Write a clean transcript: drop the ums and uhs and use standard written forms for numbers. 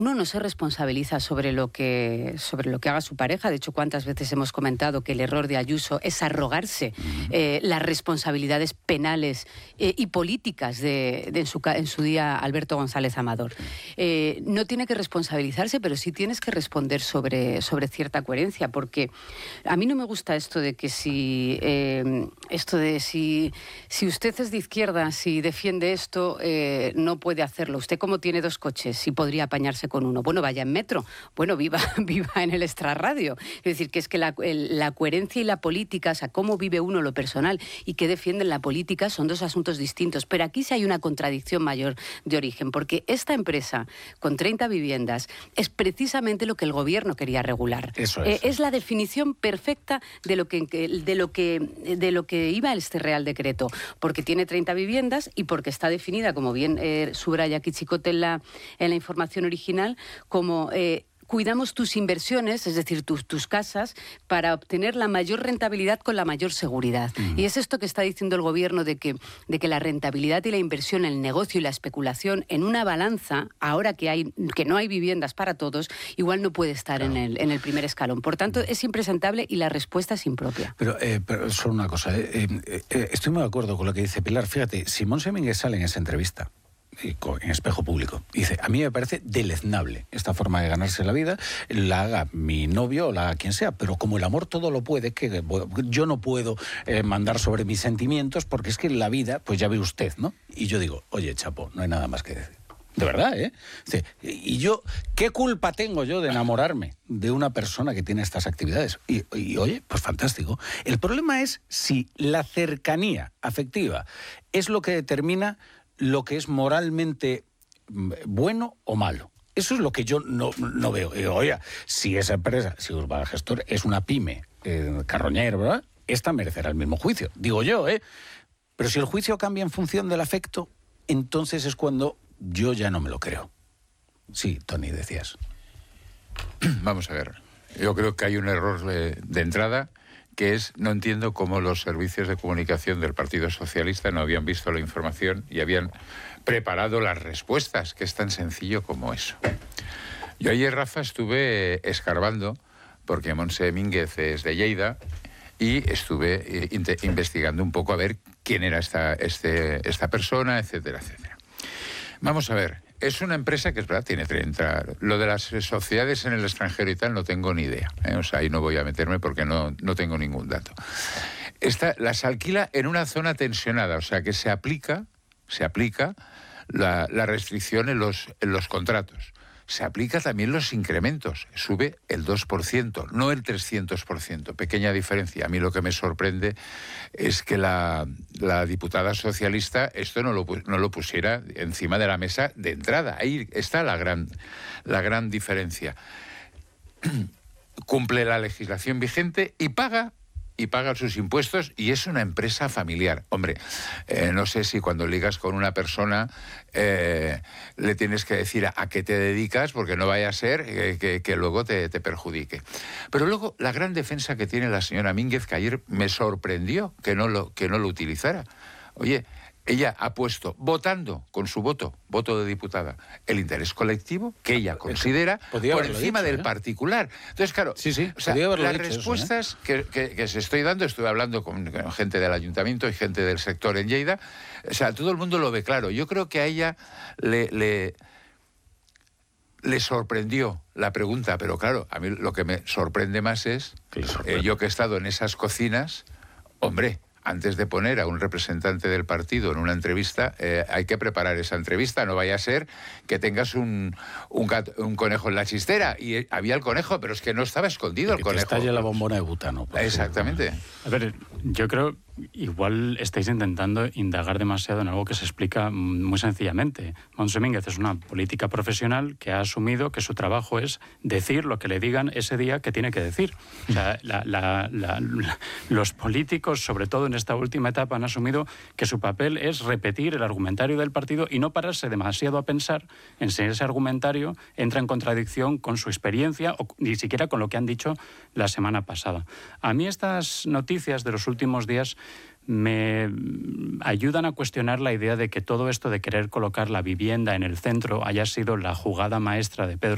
Uno no se responsabiliza sobre lo que haga su pareja. De hecho, ¿cuántas veces hemos comentado que el error de Ayuso es arrogarse las responsabilidades penales y políticas en su día Alberto González Amador? No tiene que responsabilizarse, pero sí tienes que responder sobre cierta coherencia, porque a mí no me gusta esto de que si usted es de izquierda, si defiende esto, no puede hacerlo. Usted, como tiene 2 coches, sí podría apañarse con uno. Bueno, vaya en metro. Bueno, viva en el extrarradio. Es decir, que es que la coherencia y la política, o sea, cómo vive uno lo personal y qué defiende en la política, son 2 asuntos distintos. Pero aquí sí hay una contradicción mayor de origen, porque esta empresa, con 30 viviendas, es precisamente lo que el gobierno quería regular. Eso es. Es la definición perfecta de lo que iba este Real Decreto, porque tiene 30 viviendas y porque está definida, como bien subraya aquí Chicote en la información original, como cuidamos tus inversiones, es decir, tus casas, para obtener la mayor rentabilidad con la mayor seguridad. Y es esto que está diciendo el gobierno, de que la rentabilidad y la inversión, el negocio y la especulación en una balanza, ahora que no hay viviendas para todos, igual no puede estar en el primer escalón. Por tanto, es impresentable y la respuesta es impropia. Pero solo una cosa, estoy muy de acuerdo con lo que dice Pilar. Fíjate, Simón Semínguez sale en esa entrevista en Espejo Público. Dice, a mí me parece deleznable esta forma de ganarse la vida, la haga mi novio o la haga quien sea, pero como el amor todo lo puede, que yo no puedo mandar sobre mis sentimientos, porque es que la vida, pues ya ve usted, ¿no? Y yo digo, oye, chapo, no hay nada más que decir. De verdad, ¿eh? Y yo, ¿qué culpa tengo yo de enamorarme de una persona que tiene estas actividades? Y oye, pues fantástico. El problema es si la cercanía afectiva es lo que determina lo que es moralmente bueno o malo. Eso es lo que yo no veo. Oye, si esa empresa, si Urbana Gestor es una pyme carroñera, ¿verdad? Esta merecerá el mismo juicio, digo yo, ¿eh? Pero si el juicio cambia en función del afecto, entonces es cuando yo ya no me lo creo. Sí, Tony, decías. Vamos a ver. Yo creo que hay un error de entrada, que es, no entiendo cómo los servicios de comunicación del Partido Socialista no habían visto la información y habían preparado las respuestas, que es tan sencillo como eso. Yo ayer, Rafa, estuve escarbando, porque Montse Mínguez es de Lleida, y estuve investigando un poco a ver quién era esta persona, etcétera, etcétera. Vamos a ver, es una empresa que es verdad, tiene 30... Lo de las sociedades en el extranjero y tal no tengo ni idea, ¿eh? O sea, ahí no voy a meterme porque no tengo ningún dato. Las alquila en una zona tensionada, o sea que se aplica la restricción en los contratos. Se aplica también los incrementos, sube el 2%, no el 300%, pequeña diferencia. A mí lo que me sorprende es que la diputada socialista esto no lo pusiera encima de la mesa de entrada. Ahí está la gran diferencia. Cumple la legislación vigente y paga sus impuestos, y es una empresa familiar. Hombre, no sé si cuando ligas con una persona le tienes que decir a qué te dedicas, porque no vaya a ser que luego te perjudique. Pero luego la gran defensa que tiene la señora Mínguez, que ayer me sorprendió que no lo utilizara. Oye, ella ha puesto, votando con su voto de diputada, el interés colectivo que ella considera por encima del particular. Entonces, claro, sí, o sea, las respuestas que se estoy dando, estuve hablando con gente del ayuntamiento y gente del sector en Lleida, o sea, todo el mundo lo ve claro. Yo creo que a ella le sorprendió la pregunta, pero claro, a mí lo que me sorprende más es, yo que he estado en esas cocinas, hombre, antes de poner a un representante del partido en una entrevista, hay que preparar esa entrevista. No vaya a ser que tengas un conejo en la chistera. Y había el conejo, pero es que no estaba escondido el conejo. Que estalle la bombona de butano. Exactamente. A ver, yo creo, igual estáis intentando indagar demasiado en algo que se explica muy sencillamente. Montse Mínguez es una política profesional que ha asumido que su trabajo es decir lo que le digan ese día que tiene que decir. O sea, los políticos, sobre todo en esta última etapa, han asumido que su papel es repetir el argumentario del partido y no pararse demasiado a pensar en si ese argumentario entra en contradicción con su experiencia o ni siquiera con lo que han dicho la semana pasada. A mí estas noticias de los últimos días me ayudan a cuestionar la idea de que todo esto de querer colocar la vivienda en el centro haya sido la jugada maestra de Pedro